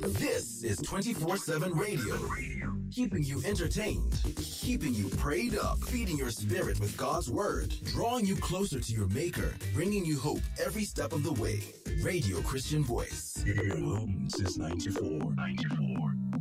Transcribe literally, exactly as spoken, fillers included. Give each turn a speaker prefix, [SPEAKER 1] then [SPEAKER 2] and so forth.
[SPEAKER 1] This is twenty-four seven radio, keeping you entertained, keeping you prayed up, feeding your spirit with God's word, drawing you closer to your maker, bringing you hope every step of the way. Radio Christian Voice.
[SPEAKER 2] Here home since ninety-four. ninety-four.